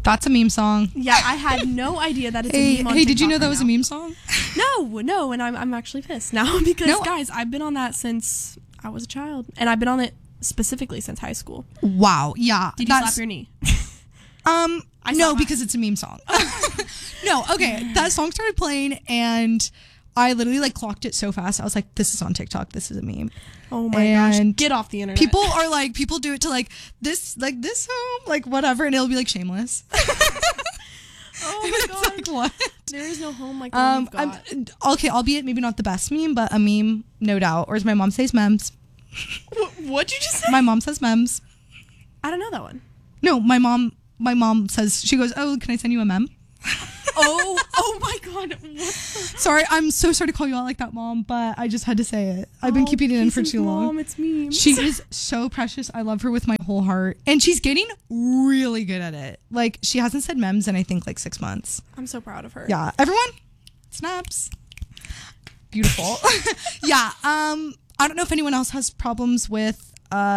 That's a meme song. Yeah, I had no idea that it's a meme on Hey, did you TikTok know that right was now. a meme song? No, and I'm actually pissed now because, No. guys, I've been on that since I was a child. And I've been on it specifically since high school. Wow. Yeah. Did you slap your knee? No, because it's a meme song. No, okay. That song started playing and I literally like clocked it so fast. I was like, this is on TikTok. This is a meme. Oh my gosh. Get off the internet. People are like, people do it to like this home, like whatever, and it'll be like shameless. Oh my god. It's like, what? There is no home like the one you've got. Okay, albeit maybe not the best meme, but a meme, no doubt. Or as my mom says, memes. What'd you just say? My mom says memes. I don't know that one. No, my mom says, she goes, oh, can I send you a meme? Oh my god. What the? Sorry, I'm so sorry to call you out like that, Mom, but I just had to say it. I've been keeping it in for too long. Mom, it's memes. She is so precious. I love her with my whole heart. And she's getting really good at it. Like, she hasn't said memes in, I think, like 6 months. I'm so proud of her. Yeah. Everyone, snaps. Beautiful. Yeah. I don't know if anyone else has problems with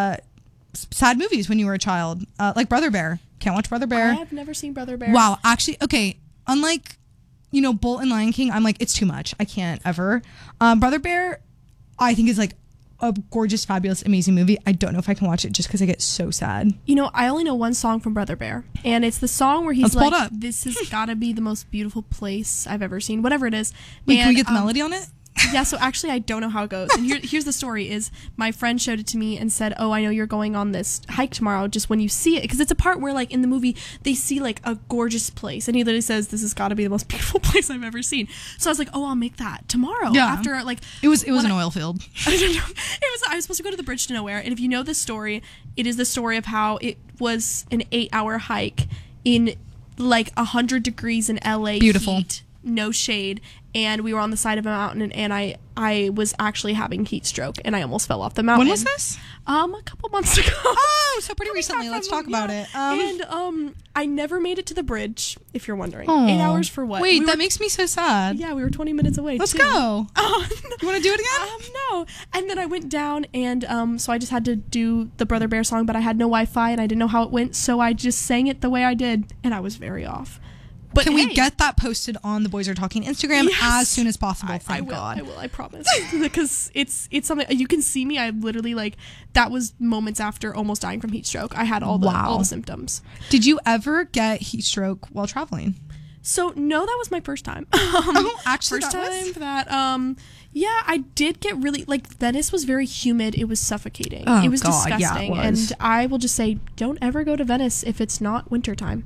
sad movies when you were a child. Like Brother Bear. Can't watch Brother Bear. I have never seen Brother Bear. Wow. Actually, okay. Unlike, you know, Bolt and Lion King, I'm like, it's too much. I can't ever. Brother Bear, I think is like a gorgeous, fabulous, amazing movie. I don't know if I can watch it just because I get so sad. You know, I only know one song from Brother Bear, and it's the song where he's Let's like, "This has got to be the most beautiful place I've ever seen," whatever it is. Wait, can we get the melody on it? Yeah, so actually I don't know how it goes. And here's the story is my friend showed it to me and said, oh, I know you're going on this hike tomorrow, just when you see it. Because it's a part where, like, in the movie, they see, like, a gorgeous place. And he literally says, this has got to be the most beautiful place I've ever seen. So I was like, oh, I'll make that tomorrow. Yeah. After, like... It was an oil field. I don't know. I was supposed to go to the Bridge to Nowhere. And if you know this story, it is the story of how it was an 8-hour hike in, like, 100 degrees in LA Beautiful. heat, no shade. And we were on the side of a mountain, and I was actually having heat stroke, and I almost fell off the mountain. When was this? A couple months ago. Oh, so pretty recently. Let's talk about it. And I never made it to the bridge, if you're wondering. Aw. 8 hours for what? Wait, that makes me so sad. Yeah, we were 20 minutes away. Let's too. go. No. You want to do it again? No. And then I went down, and so I just had to do the Brother Bear song, but I had no Wi-Fi, and I didn't know how it went, so I just sang it the way I did, and I was very off. But can we get that posted on the Boys Are Talking Instagram as soon as possible? Thank God. I will. I promise. Because it's something you can see me. I literally that was moments after almost dying from heat stroke. I had all the symptoms. Did you ever get heat stroke while traveling? So no, that was my first time. Actually, first time for that. Yeah, I did get really Venice was very humid. It was suffocating. Oh, it was God, disgusting. yeah, it was. And I will just say, don't ever go to Venice if it's not wintertime.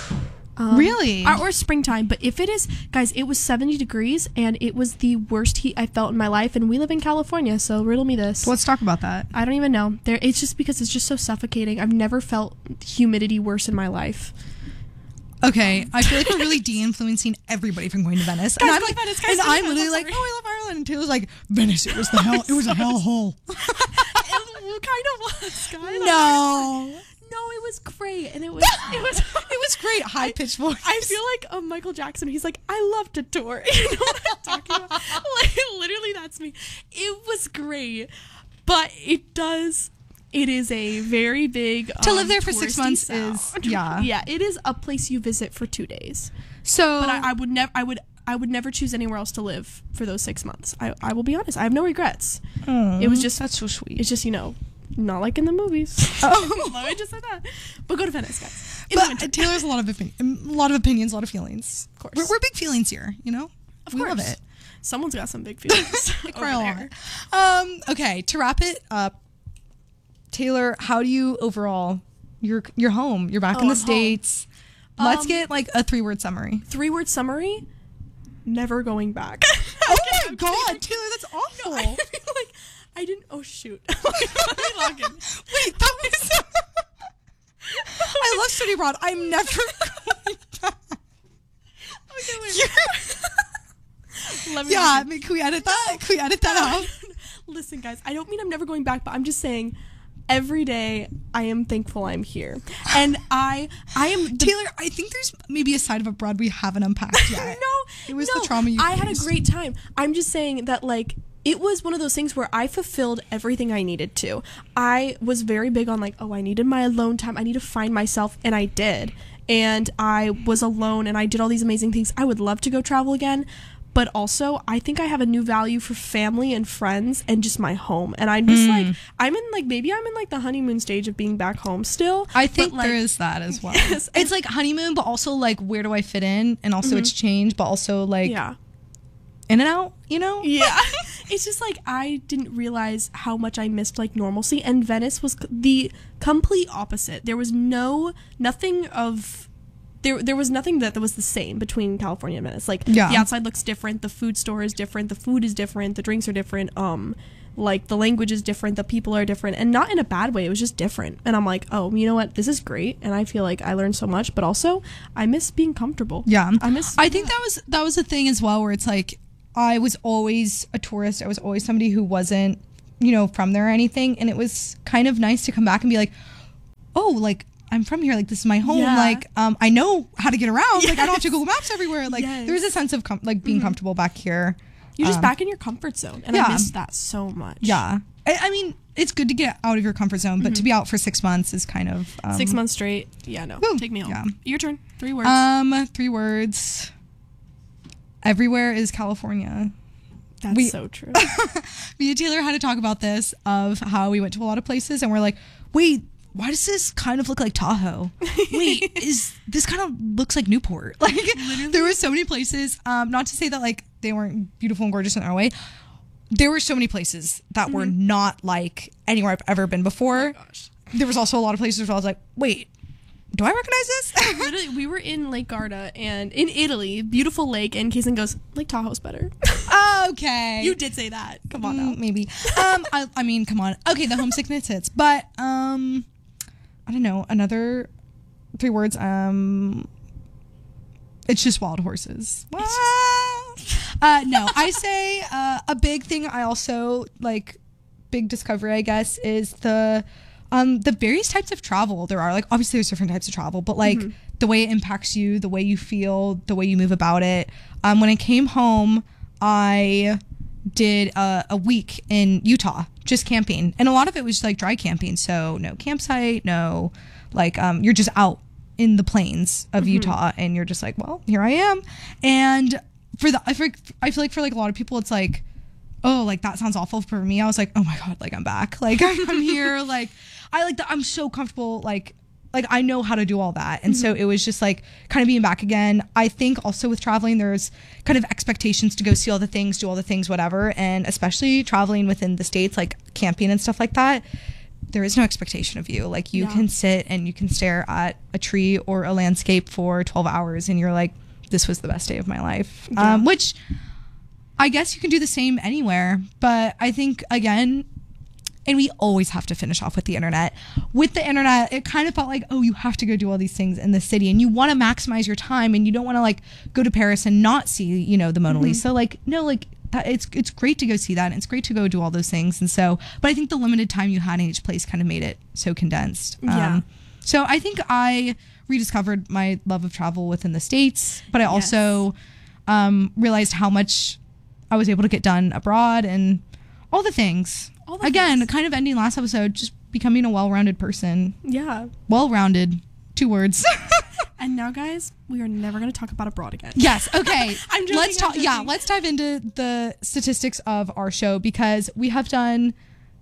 Really? Or springtime. But if it is, guys, it was 70 degrees and it was the worst heat I felt in my life. And we live in California, so riddle me this. Let's talk about that. I don't even know. It's just because it's just so suffocating. I've never felt humidity worse in my life. Okay, I feel like we're really de-influencing everybody from going to Venice. Guys, And I'm go like, to Venice, guys, and go to I'm Venice, literally I'm like, sorry. oh, I love Ireland. And Taylor's like, Venice, it was the hell. It was a hellhole. It kind of was, guys. No, it was great, and it was It was great. High pitched voice. I feel like Michael Jackson. He's like, I love to tour. You know what I'm talking about? Literally, that's me. It was great, but it is a very big to live there for 6 touristy months sound. is yeah. It is a place you visit for 2 days. So, But I would never choose anywhere else to live for those 6 months. I will be honest. I have no regrets. It was just that's so sweet. It's just not like in the movies. Oh. Let me just say that. But go to Venice, guys. But Taylor's a lot of opinions, a lot of feelings. Of course. We're big feelings here, you know? Of we course. love it. Someone's got some big feelings. I cry a lot. Okay, to wrap it up, Taylor, how do you overall? You're home. You're back in the I'm States. Let's get like a 3-word summary. 3-word summary. Never going back. Oh my God, Taylor, that's awful. No, I feel like I didn't. Oh shoot. Let me log in. Wait, that was. I love Study Abroad. I'm never going back. Okay, wait. Let me Yeah, log I in. mean, can we edit that? Can we edit that out? Listen, guys, I don't mean I'm never going back, but I'm just saying every day I am thankful I'm here. And I am Taylor, I think there's maybe a side of abroad we haven't unpacked yet. No, It was the trauma you I had a faced. great time. I'm just saying that it was one of those things where I fulfilled everything I needed to. I was very big on like, oh, I needed my alone time. I need to find myself, and I did. And I was alone, and I did all these amazing things. I would love to go travel again, but also I think I have a new value for family and friends and just my home. And I'm just like, maybe I'm in like the honeymoon stage of being back home still. I think there is that as well. Yes, it's like honeymoon, but also like, where do I fit in? And also it's change, but also like, in and out, you know? Yeah. It's just like, I didn't realize how much I missed like normalcy, and Venice was the complete opposite. There was nothing that was the same between California and Venice. Like, the outside looks different, the food store is different, the food is different, the drinks are different, like the language is different, the people are different, and not in a bad way. It was just different. And I'm like, oh, you know what? This is great, and I feel like I learned so much, but also I miss being comfortable. Yeah. I think that was a thing as well, where it's like, I was always a tourist. I was always somebody who wasn't, from there or anything. And it was kind of nice to come back and be like, oh, like, I'm from here. Like, this is my home. Yeah. Like, I know how to get around. Yes. Like, I don't have to Google Maps everywhere. Like, there's a sense of being comfortable back here. You're just back in your comfort zone. And I miss that so much. Yeah. I mean, it's good to get out of your comfort zone, but to be out for 6 months is kind of... 6 months straight. Yeah, no. Woo. Take me home. Yeah. Your turn. 3 words. 3 words. Everywhere is California. That's so true. Me and Taylor had to talk about this, of how we went to a lot of places and we're like, wait, why does this kind of look like Tahoe? Wait, this kind of looks like Newport? Like, literally? There were so many places, not to say that like they weren't beautiful and gorgeous in their way. There were so many places that were not like anywhere I've ever been before. Oh my gosh. There was also a lot of places where I was like, wait, do I recognize this? Literally, we were in Lake Garda and in Italy, beautiful lake, and Kaysen goes, Lake Tahoe's better. Okay. You did say that. Come on now. Maybe. I mean, come on. Okay, the homesickness hits. But, I don't know, another 3 words, it's just wild horses. No, I say a big thing I also, like, big discovery, I guess, is the various types of travel there are. Like, obviously there's different types of travel, but like the way it impacts you, the way you feel, the way you move about it. When I came home, I did a week in Utah, just camping. And a lot of it was like dry camping. So no campsite, no, like, you're just out in the plains of Utah and you're just like, well, here I am. And I feel like for like a lot of people, it's like, oh, like that sounds awful. For me, I was like, oh my God, like I'm back. Like I'm here. Like I like that. I'm so comfortable. Like I know how to do all that. And so it was just like kind of being back again. I think also with traveling, there's kind of expectations to go see all the things, do all the things, whatever. And especially traveling within the States, like camping and stuff like that, there is no expectation of you. Like you can sit and you can stare at a tree or a landscape for 12 hours and you're like, this was the best day of my life. Which I guess you can do the same anywhere. But I think, again, and we always have to finish off with the internet. With the internet, it kind of felt like, oh, you have to go do all these things in the city and you want to maximize your time and you don't want to like go to Paris and not see, you know, the Mona Lisa. Like, no, like that, it's great to go see that and it's great to go do all those things. And so, but I think the limited time you had in each place kind of made it so condensed. So I think I rediscovered my love of travel within the States, but I also realized how much I was able to get done abroad and all the things. Again, kind of ending last episode, just becoming a well-rounded person. Yeah. Well-rounded. 2 words. And now, guys, we are never going to talk about abroad again. Yes. Okay. I'm joking. Let's talk. Yeah. Let's dive into the statistics of our show because we've done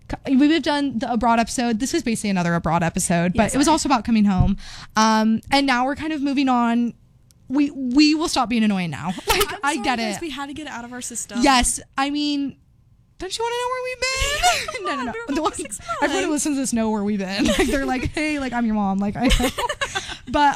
the abroad episode. This was basically another abroad episode, but it was also about coming home. And now we're kind of moving on. We will stop being annoying now. Like I get it. We had to get it out of our system. Yes. I mean, don't you want to know where we've been? No. Everyone who listens to this know where we've been. Like they're like, hey, like I'm your mom. Like I know. But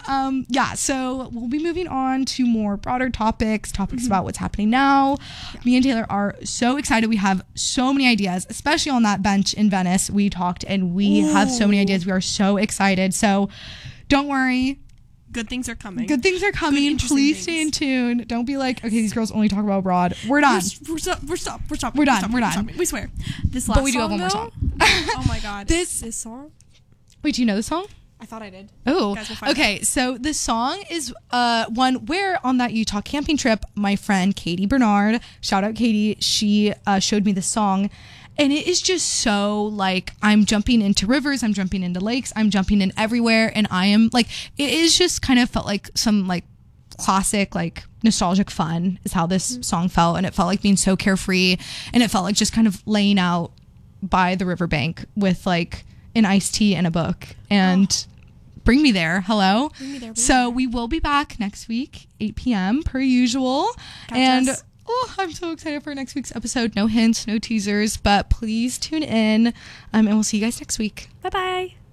so we'll be moving on to more broader topics about what's happening now. Me and Taylor are so excited. We have so many ideas, especially on that bench in Venice. We talked and we have so many ideas. We are so excited. So don't worry. Good things are coming. Please stay in tune. Don't be like, okay, these girls only talk about abroad. We're done. We're stopping. We're done. We swear. This last but we do have one more song. Oh my God. This song? Wait, do you know the song? I thought I did. Oh, Guys will find okay. So this song is one where on that Utah camping trip, my friend Katie Bernard, shout out Katie, she showed me the song. And it is just so like, I'm jumping into rivers, I'm jumping into lakes, I'm jumping in everywhere. And I am like, it is just kind of felt like some like classic, like nostalgic fun is how this song felt. And it felt like being so carefree. And it felt like just kind of laying out by the riverbank with like an iced tea and a book. And bring me there. Hello. Bring me there. So we will be back next week, 8 p.m. per usual. Catch and us. I'm so excited for next week's episode. No hints, no teasers, but please tune in. And we'll see you guys next week. Bye-bye.